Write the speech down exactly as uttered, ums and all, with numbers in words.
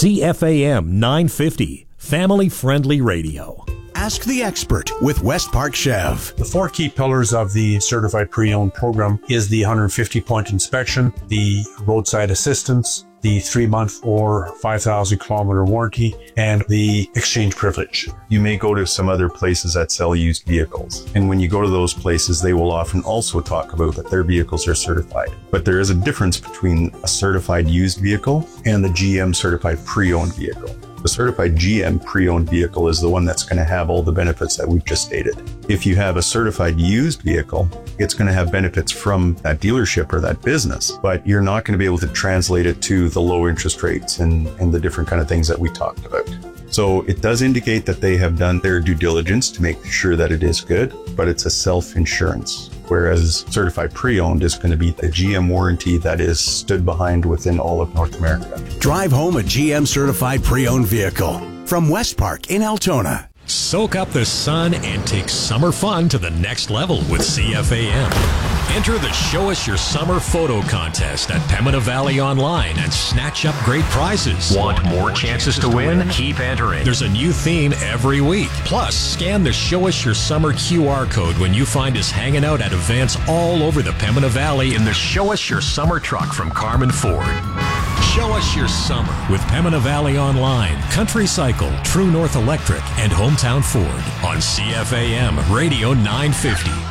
C F A M nine fifty, family-friendly radio. Ask the expert with West Park Chev. The four key pillars of the Certified Pre-Owned program is the one hundred fifty point inspection, the roadside assistance, the three-month or five thousand kilometer warranty, and the exchange privilege. You may go to some other places that sell used vehicles, and when you go to those places, they will often also talk about that their vehicles are certified. But there is a difference between a certified used vehicle and the G M Certified Pre-Owned vehicle. The certified G M pre-owned vehicle is the one that's going to have all the benefits that we've just stated. If you have a certified used vehicle, it's going to have benefits from that dealership or that business, but you're not going to be able to translate it to the low interest rates and, and the different kind of things that we talked about. So it does indicate that they have done their due diligence to make sure that it is good, but it's a self-insurance. Whereas certified pre-owned is going to be the G M warranty that is stood behind within all of North America. Drive home a G M certified pre-owned vehicle from West Park in Altona. Soak up the sun and take summer fun to the next level with C F A M. Enter the Show Us Your Summer photo contest at Pembina Valley Online and snatch up great prizes. Want more chances to win? Keep entering. There's a new theme every week. Plus, scan the Show Us Your Summer Q R code when you find us hanging out at events all over the Pembina Valley in the Show Us Your Summer truck from Carmen Ford. Show us your summer with Pembina Valley Online, Country Cycle, True North Electric, and Hometown Ford on C F A M Radio nine fifty.